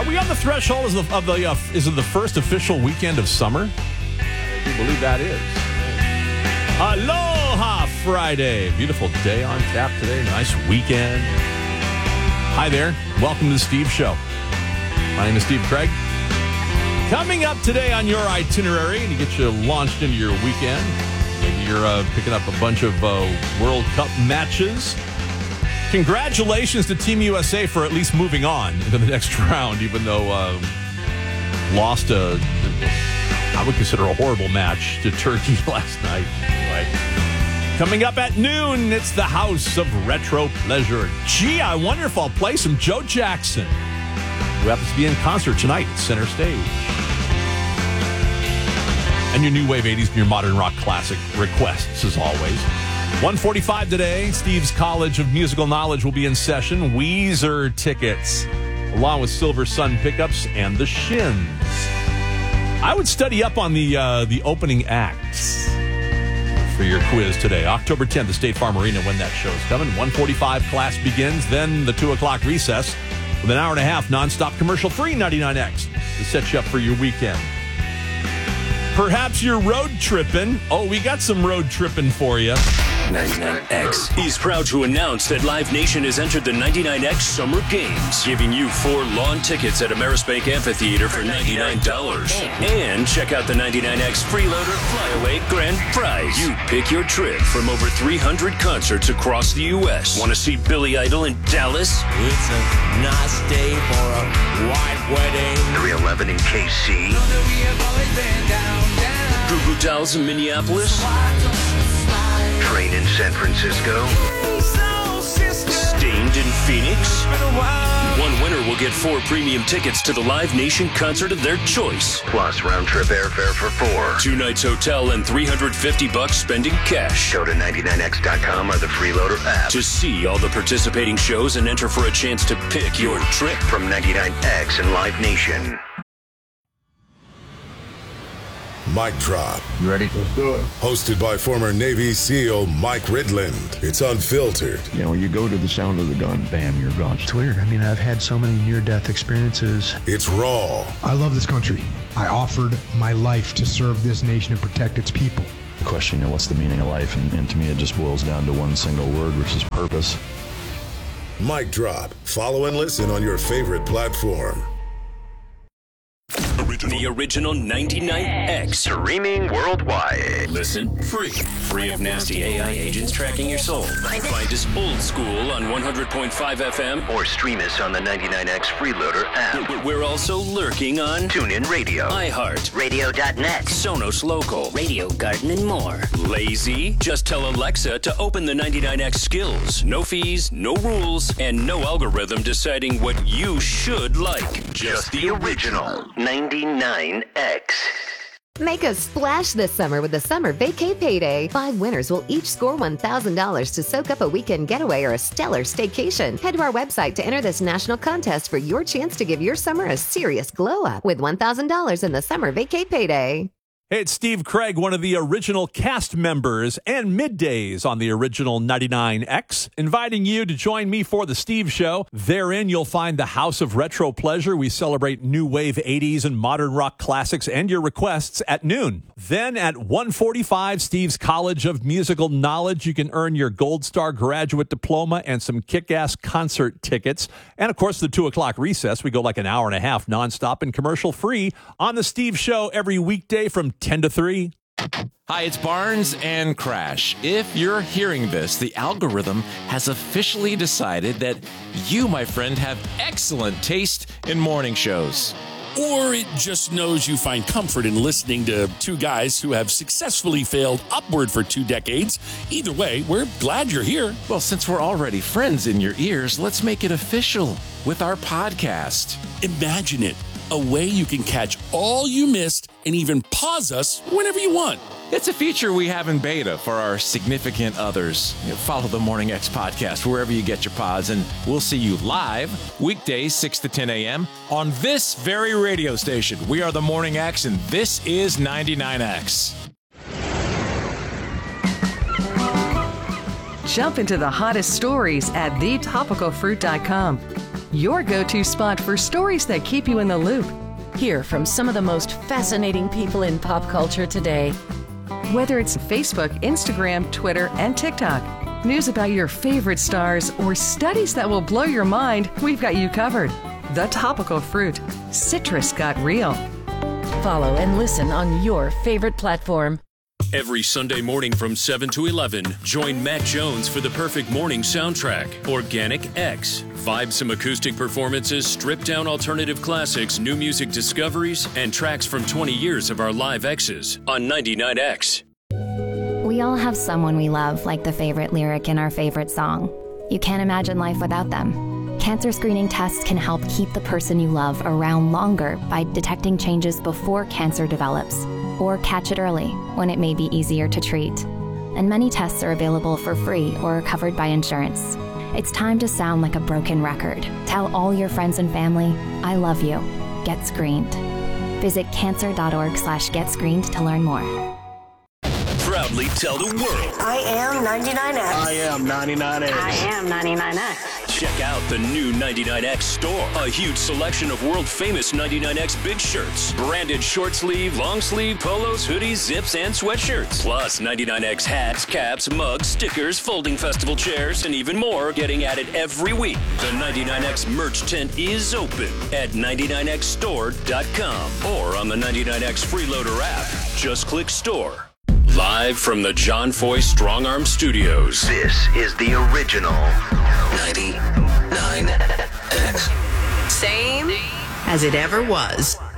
Are we on the threshold is it the first official weekend of summer? I do believe that is. Aloha Friday. Beautiful day on tap today. Nice weekend. Hi there. Welcome to the Steve Show. My name is Steve Craig. Coming up today on your itinerary to get you launched into your weekend. Maybe you're picking up a bunch of World Cup matches. Congratulations to Team USA for at least moving on into the next round, even though lost I would consider a horrible match to Turkey last night. Anyway, coming up at noon, it's the House of Retro Pleasure. Gee, I wonder if I'll play some Joe Jackson, who happens to be in concert tonight at Center Stage. And your new wave 80s and your modern rock classic requests, as always. 1:45 today, Steve's College of Musical Knowledge will be in session. Weezer tickets, along with Silver Sun pickups and the Shins. I would study up on the opening acts for your quiz today. October 10th, the State Farm Arena, when that show's coming. 1:45 class begins, then the 2 o'clock recess with an hour and a half nonstop commercial-free 99X to set you up for your weekend. Perhaps you're road tripping. Oh, we got some road tripping for you. 99X is proud to announce that Live Nation has entered the 99X Summer Games, giving you 4 lawn tickets at Amerisbank Amphitheater for $99. And check out the 99X Freeloader Flyaway Grand Prize. You pick your trip from over 300 concerts across the U.S. Want to see Billy Idol in Dallas? It's a nice day for a white wedding. 311 in KC. Goo Goo Dolls in Minneapolis. Train in San Francisco. Stained in Phoenix. One winner will get 4 premium tickets to the Live Nation concert of their choice. Plus round-trip airfare for 4. 2 nights hotel and $350 spending cash. Go to 99x.com or the Freeloader app to see all the participating shows and enter for a chance to pick your trip from 99X and Live Nation. Mic Drop. You ready? Let's do it. Hosted by former Navy SEAL Mike Ridland. It's unfiltered. You know, you go to the sound of the gun, bam, you're gone. It's weird. I mean, I've had so many near-death experiences. It's raw. I love this country. I offered my life to serve this nation and protect its people. The question, you know, what's the meaning of life? And to me, it just boils down to one single word, which is purpose. Mic Drop. Follow and listen on your favorite platform. The original 99X. Streaming worldwide. Listen free. Free of nasty AI agents tracking your soul. Find us old school on 100.5 FM. Or stream us on the 99X Freeloader app. We're also lurking on TuneIn Radio, iHeart, Radio.net, Sonos Local, Radio Garden, and more. Lazy? Just tell Alexa to open the 99X skills. No fees, no rules, and no algorithm deciding what you should like. Just the original 99X. Make a splash this summer with the Summer Vacay Payday. 5 winners will each score $1,000 to soak up a weekend getaway or a stellar staycation. Head to our website to enter this national contest for your chance to give your summer a serious glow up with $1,000 in the Summer Vacay Payday. Hey, it's Steve Craig, one of the original cast members and middays on the original 99X, inviting you to join me for the Steve Show. Therein, you'll find the House of Retro Pleasure. We celebrate new wave 80s and modern rock classics and your requests at noon. Then at 1:45, Steve's College of Musical Knowledge. You can earn your Gold Star graduate diploma and some kick-ass concert tickets. And, of course, the 2 o'clock recess. We go like an hour and a half nonstop and commercial-free on the Steve Show every weekday from 10 to 3. Hi, it's Barnes and Crash. If you're hearing this, the algorithm has officially decided that you, my friend, have excellent taste in morning shows. Or it just knows you find comfort in listening to 2 guys who have successfully failed upward for 2 decades. Either way, we're glad you're here. Well, since we're already friends in your ears, let's make it official with our podcast. Imagine it. A way you can catch all you missed and even pause us whenever you want. It's a feature we have in beta for our significant others. Follow the Morning X podcast wherever you get your pods, and we'll see you live weekdays 6 to 10 a.m. on this very radio station. We are the Morning X, and this is 99X. Jump into the hottest stories at thetopicalfruit.com. your go-to spot for stories that keep you in the loop. Hear from some of the most fascinating people in pop culture today. Whether it's Facebook, Instagram, Twitter, and TikTok, news about your favorite stars, or studies that will blow your mind, we've got you covered. The Topical Fruit. Citrus got real. Follow and listen on your favorite platform. Every Sunday morning from 7 to 11, join Matt Jones for the perfect morning soundtrack, Organic X. Vibe some acoustic performances, stripped down alternative classics, new music discoveries, and tracks from 20 years of our live X's on 99X. We all have someone we love, like the favorite lyric in our favorite song. You can't imagine life without them. Cancer screening tests can help keep the person you love around longer by detecting changes before cancer develops, or catch it early when it may be easier to treat. And many tests are available for free or are covered by insurance. It's time to sound like a broken record. Tell all your friends and family, I love you. Get screened. Visit cancer.org/getscreened to learn more. Proudly tell the world. I am 99X. I am 99X. I am 99X. Check out the new 99X store. A huge selection of world-famous 99X big shirts. Branded short sleeve, long sleeve, polos, hoodies, zips, and sweatshirts. Plus 99X hats, caps, mugs, stickers, folding festival chairs, and even more getting added every week. The 99X merch tent is open at 99xstore.com or on the 99X Freeloader app. Just click store. Live from the John Foy Strong Arm Studios. This is the original 99X. Same as it ever was.